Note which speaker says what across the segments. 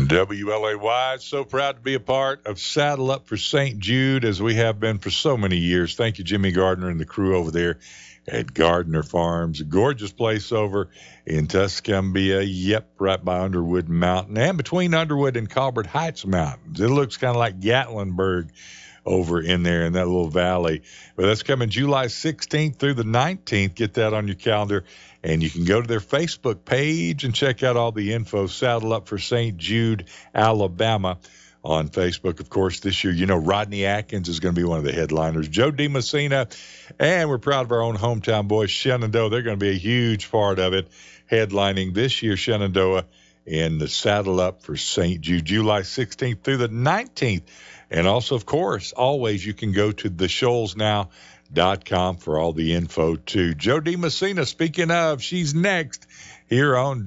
Speaker 1: WLAY, so proud to be a part of Saddle Up for St. Jude, as we have been for so many years. Thank you, Jimmy Gardner and the crew over there at Gardner Farms. A gorgeous place over in Tuscumbia. Yep, right by Underwood Mountain and between Underwood and Colbert Heights Mountains. It looks kind of like Gatlinburg over in there in that little valley. But that's coming July 16th through the 19th. Get that on your calendar. And you can go to their Facebook page and check out all the info. Saddle Up for St. Jude, Alabama on Facebook. Of course, this year, you know, Rodney Atkins is going to be one of the headliners. Joe DiMessina, and we're proud of our own hometown boys, Shenandoah. They're going to be a huge part of it, headlining this year, Shenandoah, in the Saddle Up for St. Jude, July 16th through the 19th. And also, of course, always you can go to theshoalsnow.com for all the info, too. Joe DiMessina, speaking of, she's next here on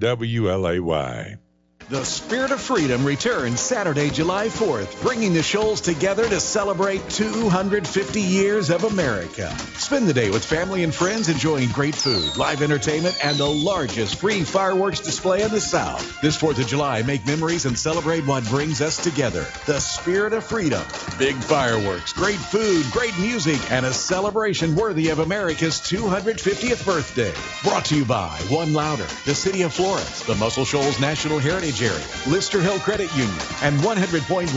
Speaker 1: WLAY.
Speaker 2: The Spirit of Freedom returns Saturday, July 4th, bringing the Shoals together to celebrate 250 years of America. Spend the day with family and friends enjoying great food, live entertainment, and the largest free fireworks display in the South. This 4th of July, make memories and celebrate what brings us together. The Spirit of Freedom. Big fireworks, great food, great music, and a celebration worthy of America's 250th birthday. Brought to you by One Louder, the City of Florence, the Muscle Shoals National Heritage Area, Lister Hill Credit Union, and 100.1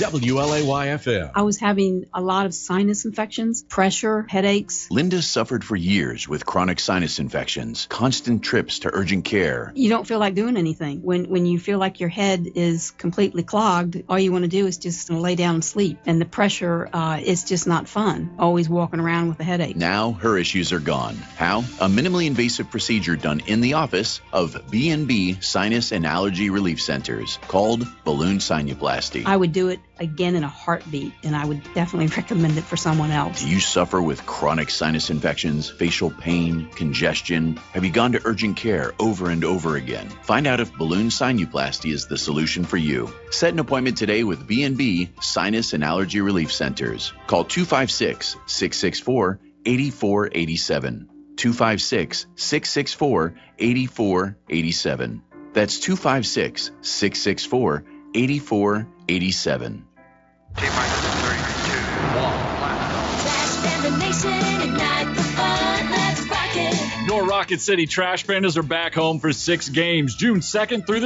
Speaker 2: WLAY-FM.
Speaker 3: I was having a lot of sinus infections, pressure, headaches.
Speaker 4: Linda suffered for years with chronic sinus infections, constant trips to urgent care.
Speaker 3: You don't feel like doing anything. When you feel like your head is completely clogged, all you want to do is just lay down and sleep. And the pressure is just not fun, always walking around with a headache.
Speaker 4: Now her issues are gone. How? A minimally invasive procedure done in the office of B&B Sinus and Allergy Relief Centers called balloon sinuplasty.
Speaker 3: I would do it again in a heartbeat, and I would definitely recommend it for someone else.
Speaker 4: Do you suffer with chronic sinus infections, facial pain, congestion? Have you gone to urgent care over and over again? Find out if balloon sinuplasty is the solution for you. Set an appointment today with B&B Sinus and Allergy Relief Centers. Call 256-664-8487. 256-664-8487. That's 256-664-8487.
Speaker 5: T-minus 3, 2, 1,
Speaker 6: Trash Band the Nation, ignite the fun, let's rock it.
Speaker 7: Your Rocket City Trash Pandas are back home for 6 games, June 2nd through the